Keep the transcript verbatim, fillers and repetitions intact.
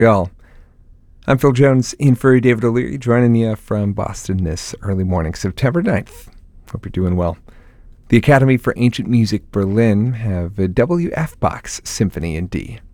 Y'all, I'm Phil Jones in for David O'Leary, joining you from Boston this early morning, September ninth. Hope you're doing well. The Academy for Ancient Music Berlin have a W F Bach's Symphony in D.